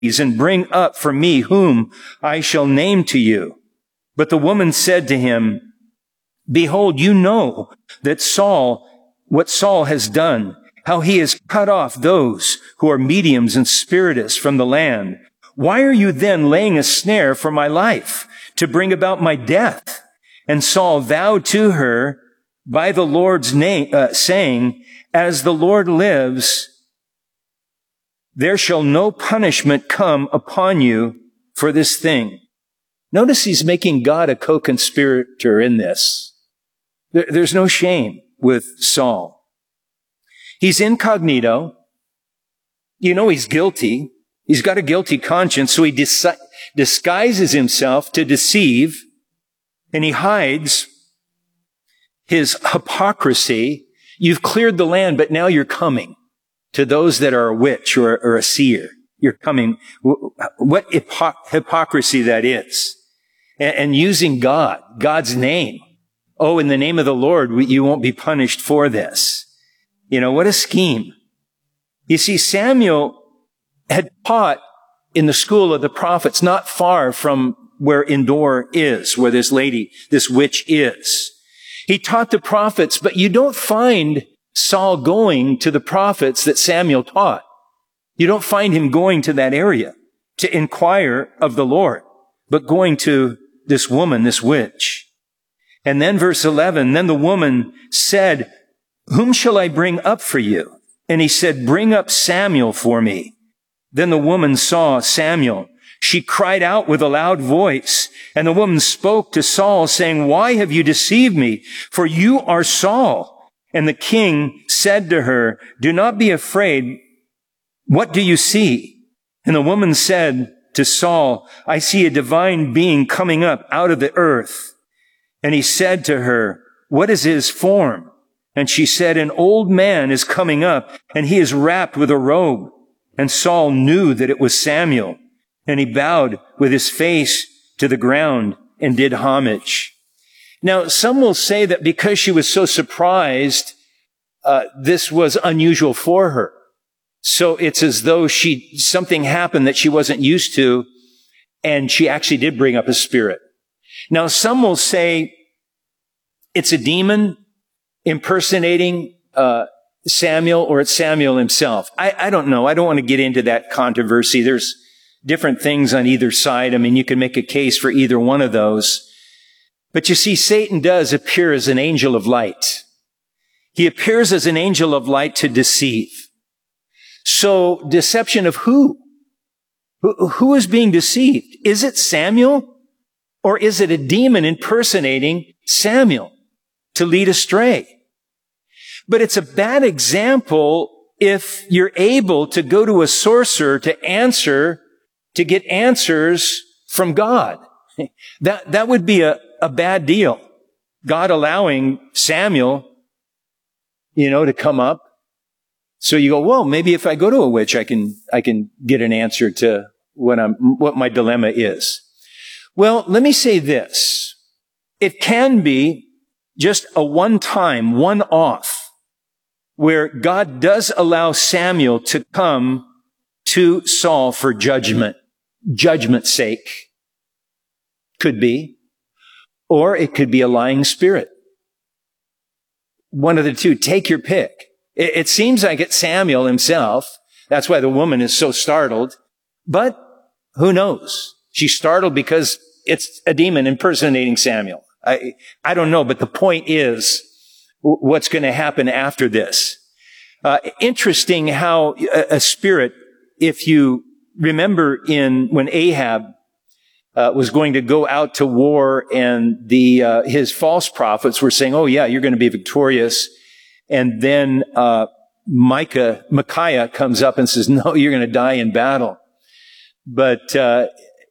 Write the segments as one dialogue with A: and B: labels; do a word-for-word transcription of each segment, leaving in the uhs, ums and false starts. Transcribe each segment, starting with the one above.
A: and bring up for me whom I shall name to you. But the woman said to him, behold, you know that Saul, what Saul has done, how he has cut off those who are mediums and spiritists from the land. Why are you then laying a snare for my life to bring about my death? And Saul vowed to her by the Lord's name, uh, saying, as the Lord lives, there shall no punishment come upon you for this thing. Notice he's making God a co-conspirator in this. There, there's no shame with Saul. He's incognito. You know he's guilty. He's got a guilty conscience, so he dis- disguises himself to deceive, and he hides his hypocrisy. You've cleared the land, but now you're coming to those that are a witch or, or a seer. You're coming. What hypo- hypocrisy that is. And, and using God, God's name. Oh, in the name of the Lord, you won't be punished for this. You know, what a scheme. You see, Samuel had taught in the school of the prophets, not far from where Endor is, where this lady, this witch is. He taught the prophets, but you don't find Saul going to the prophets that Samuel taught. You don't find him going to that area to inquire of the Lord, but going to this woman, this witch. And then verse eleven, then the woman said, whom shall I bring up for you? And he said, bring up Samuel for me. Then the woman saw Samuel. She cried out with a loud voice, and the woman spoke to Saul, saying, why have you deceived me? For you are Saul. And the king said to her, do not be afraid. What do you see? And the woman said to Saul, I see a divine being coming up out of the earth. And he said to her, what is his form? And she said, an old man is coming up, and he is wrapped with a robe. And Saul knew that it was Samuel. And he bowed with his face to the ground and did homage. Now, some will say that because she was so surprised, uh, this was unusual for her. So it's as though she, something happened that she wasn't used to, and she actually did bring up a spirit. Now, some will say it's a demon impersonating, uh, Samuel, or it's Samuel himself. I, I don't know. I don't want to get into that controversy. There's different things on either side. I mean, you can make a case for either one of those. But you see, Satan does appear as an angel of light. He appears as an angel of light to deceive. So, deception of who? Who, who is being deceived? Is it Samuel? Or is it a demon impersonating Samuel to lead astray? But it's a bad example if you're able to go to a sorcerer to answer, to get answers from God. That, that would be a, a bad deal. God allowing Samuel, you know, to come up. So you go, well, maybe if I go to a witch, I can, I can get an answer to what I'm, what my dilemma is. Well, let me say this. It can be just a one-time, one-off, where God does allow Samuel to come to Saul for judgment, judgment's sake. Could be. Or it could be a lying spirit. One of the two. Take your pick. It, it seems like it's Samuel himself. That's why the woman is so startled. But who knows? She's startled because it's a demon impersonating Samuel. I, I don't know, but the point is what's going to happen after this. Uh, interesting how a, a spirit, if you remember in when Ahab uh, was going to go out to war, and the uh, his false prophets were saying, "Oh yeah, you're going to be victorious," and then uh, Micah, Micaiah comes up and says, "No, you're going to die in battle." But uh,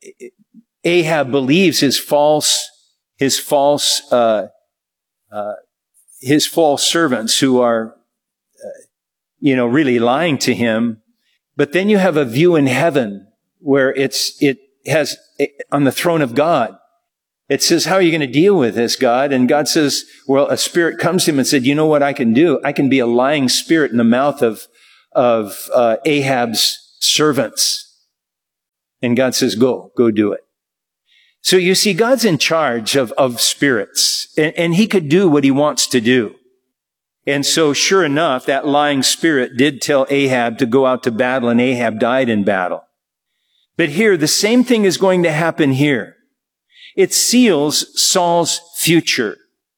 A: Ahab believes his false, his false, uh, uh, his false servants who are, uh, you know, really lying to him. But then you have a view in heaven where it's, it has, it, on the throne of God, it says, how are you going to deal with this, God? And God says, well, a spirit comes to him and said, you know what I can do? I can be a lying spirit in the mouth of, of, uh, Ahab's servants. And God says, go, go do it. So you see, God's in charge of, of spirits, and, and he could do what he wants to do. And so sure enough, that lying spirit did tell Ahab to go out to battle, and Ahab died in battle. But here, the same thing is going to happen here. It seals Saul's future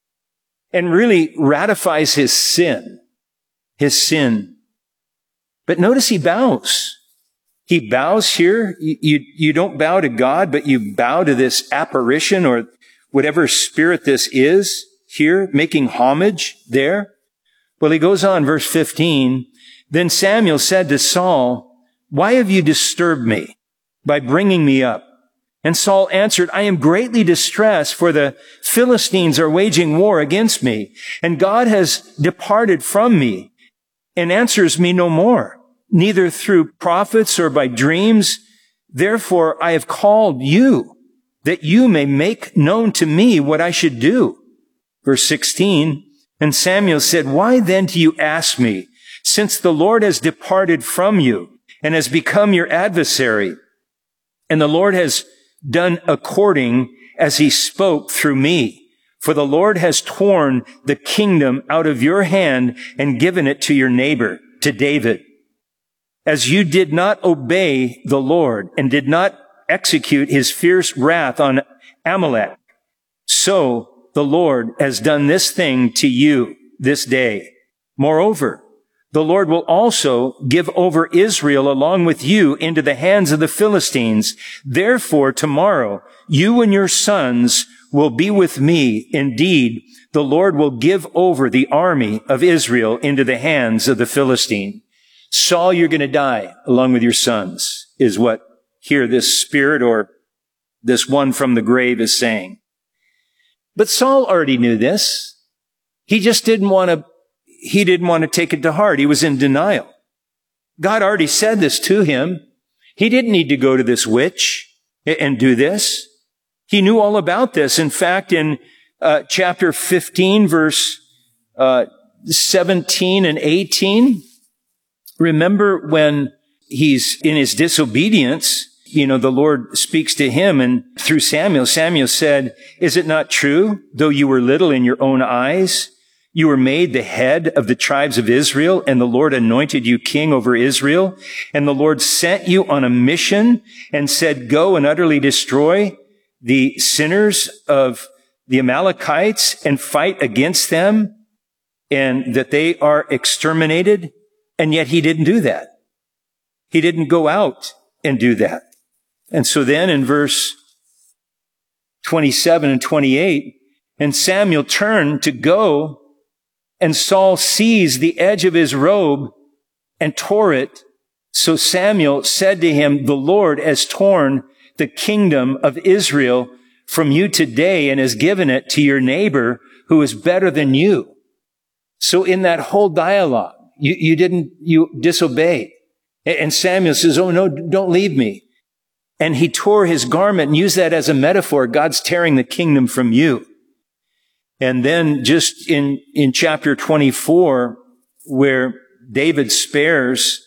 A: and really ratifies his sin, his sin. But notice he bows. He bows here. You, you, you don't bow to God, but you bow to this apparition or whatever spirit this is here, making homage there. Well, he goes on, verse fifteen. Then Samuel said to Saul, why have you disturbed me by bringing me up? And Saul answered, I am greatly distressed, for the Philistines are waging war against me, and God has departed from me and answers me no more, neither through prophets or by dreams. Therefore I have called you, that you may make known to me what I should do. Verse sixteen, and Samuel said, why then do you ask me, since the Lord has departed from you and has become your adversary, and the Lord has done according as he spoke through me? For the Lord has torn the kingdom out of your hand and given it to your neighbor, to David. As you did not obey the Lord and did not execute his fierce wrath on Amalek, so the Lord has done this thing to you this day. Moreover, the Lord will also give over Israel along with you into the hands of the Philistines. Therefore, tomorrow, you and your sons will be with me. Indeed, the Lord will give over the army of Israel into the hands of the Philistine. Saul, you're going to die along with your sons, is what here this spirit or this one from the grave is saying. But Saul already knew this. He just didn't want to, he didn't want to take it to heart. He was in denial. God already said this to him. He didn't need to go to this witch and do this. He knew all about this. In fact, in uh, chapter fifteen, verse uh, seventeen and eighteen, remember when he's in his disobedience, you know, the Lord speaks to him, and through Samuel, Samuel said, is it not true, though you were little in your own eyes, you were made the head of the tribes of Israel, and the Lord anointed you king over Israel, and the Lord sent you on a mission and said, go and utterly destroy the sinners of the Amalekites and fight against them, and that they are exterminated. And yet he didn't do that. He didn't go out and do that. And so then in verse twenty-seven and twenty-eight, and Samuel turned to go, and Saul seized the edge of his robe and tore it. So Samuel said to him, the Lord has torn the kingdom of Israel from you today and has given it to your neighbor who is better than you. So in that whole dialogue, you, you didn't, you disobeyed. And Samuel says, oh no, don't leave me. And he tore his garment and used that as a metaphor. God's tearing the kingdom from you. And then just in, in chapter twenty-four, where David spares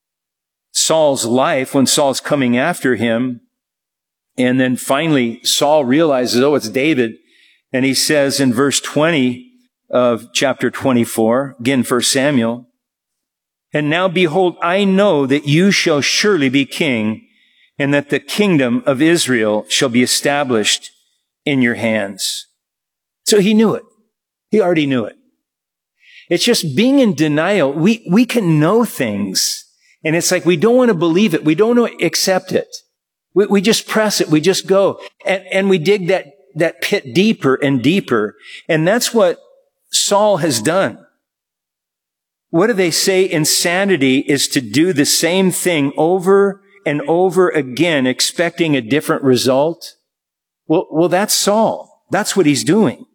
A: Saul's life when Saul's coming after him. And then finally Saul realizes, oh, it's David. And he says in verse twenty of chapter twenty-four, again, First Samuel, and now behold, I know that you shall surely be king, and that the kingdom of Israel shall be established in your hands. So he knew it. He already knew it. It's just being in denial. We, we can know things, and it's like we don't want to believe it. We don't want to accept it. We, we just press it. We just go. And, and we dig that, that pit deeper and deeper. And that's what Saul has done. What do they say? Insanity is to do the same thing over and over again, expecting a different result. Well, well, that's Saul. That's what he's doing.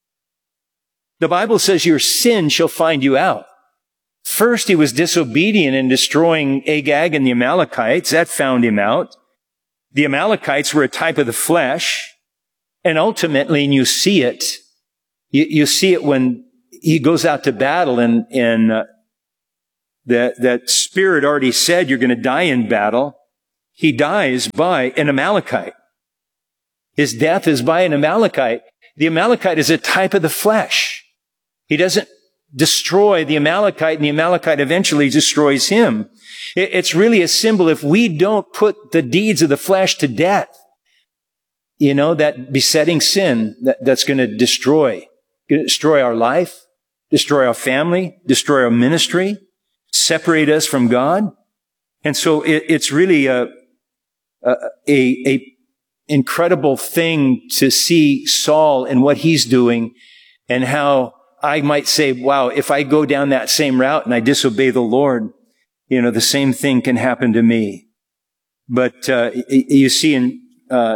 A: The Bible says your sin shall find you out. First, he was disobedient in destroying Agag and the Amalekites. That found him out. The Amalekites were a type of the flesh. And ultimately, and you see it, you, you see it when he goes out to battle, and, and uh, that, that spirit already said you're going to die in battle. he dies by an Amalekite. His death is by an Amalekite. The Amalekite is a type of the flesh. He doesn't destroy the Amalekite, and the Amalekite eventually destroys him. It's really a symbol. If we don't put the deeds of the flesh to death, you know, that besetting sin that, that's going to destroy, destroy our life, destroy our family, destroy our ministry, separate us from God. And so it, it's really a, a, a, a incredible thing to see Saul and what he's doing, and how I might say, wow, if I go down that same route and I disobey the Lord, you know, the same thing can happen to me. But uh, you see in uh,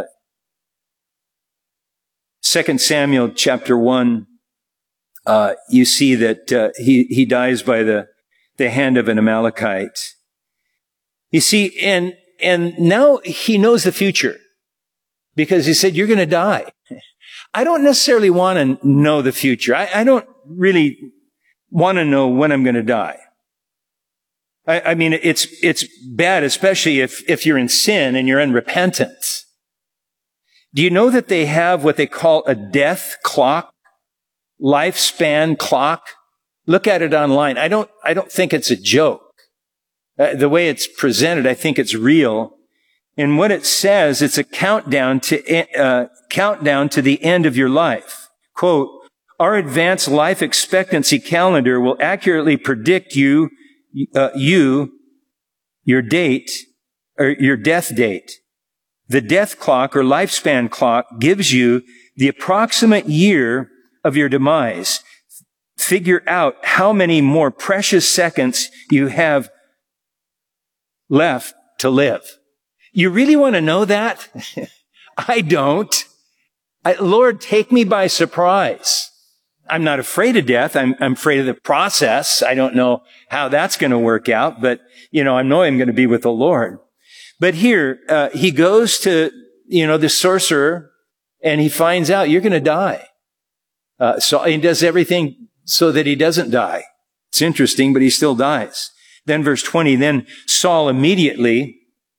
A: Second Samuel chapter one, uh, you see that uh, he he dies by the the hand of an Amalekite. You see, and and now he knows the future, because he said, "You're going to die." I don't necessarily want to know the future. I, I don't really want to know when I'm going to die. I, I mean, it's it's bad, especially if if you're in sin and you're in repentance. Do you know that they have what they call a death clock, lifespan clock? Look at it online. I don't I don't think it's a joke. Uh, the way it's presented, I think it's real. And what it says, it's a countdown to uh, countdown to the end of your life. Quote, "Our advanced life expectancy calendar will accurately predict you, uh, you, your date, or your death date. The death clock or lifespan clock gives you the approximate year of your demise. Figure out how many more precious seconds you have left to live." You really want to know that? I don't. I, Lord, take me by surprise. I'm not afraid of death. I'm, I'm afraid of the process. I don't know how that's going to work out, but, you know, I know I'm going to be with the Lord. But here, uh, he goes to, you know, the sorcerer, and he finds out you're going to die. Uh, so he does everything so that he doesn't die. It's interesting, but he still dies. Then verse twenty, then Saul immediately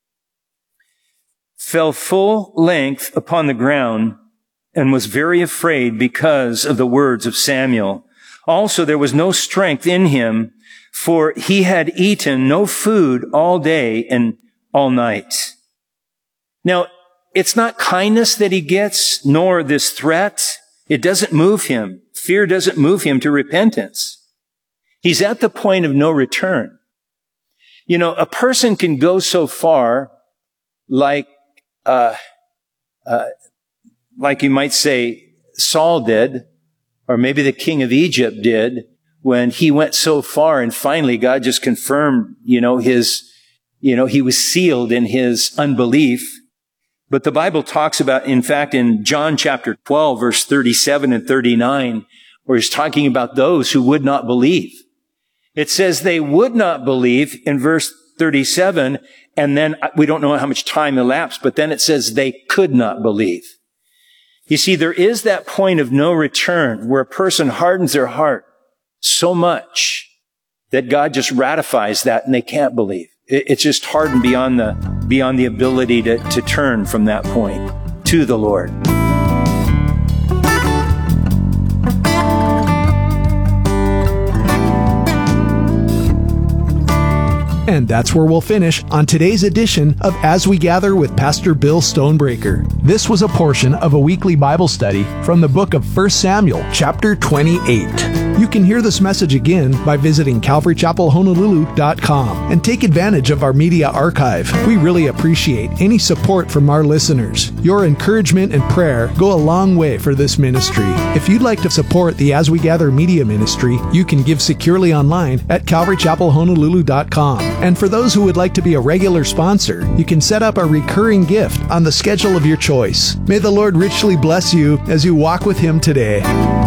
A: fell full length upon the ground and was very afraid because of the words of Samuel. Also, there was no strength in him, for he had eaten no food all day and all night. Now, it's not kindness that he gets, nor this threat. It doesn't move him. Fear doesn't move him to repentance. He's at the point of no return. You know, a person can go so far, like Uh, uh, like you might say Saul did, or maybe the king of Egypt did, when he went so far and finally God just confirmed, you know, his, you know, he was sealed in his unbelief. But the Bible talks about, in fact, in John chapter twelve, verse thirty-seven and thirty-nine, where he's talking about those who would not believe. It says they would not believe in verse thirty-seven, and then we don't know how much time elapsed, but then it says they could not believe. You see, there is that point of no return where a person hardens their heart so much that God just ratifies that and they can't believe. It's just hardened beyond the, beyond the ability to, to turn from that point to the Lord.
B: And that's where we'll finish on today's edition of As We Gather with Pastor Bill Stonebreaker. This was a portion of a weekly Bible study from the book of First Samuel, chapter twenty-eight. You can hear this message again by visiting calvary chapel honolulu dot com and take advantage of our media archive. We really appreciate any support from our listeners. Your encouragement and prayer go a long way for this ministry. If you'd like to support the As We Gather media ministry, you can give securely online at calvary chapel honolulu dot com. And for those who would like to be a regular sponsor, you can set up a recurring gift on the schedule of your choice. May the Lord richly bless you as you walk with Him today.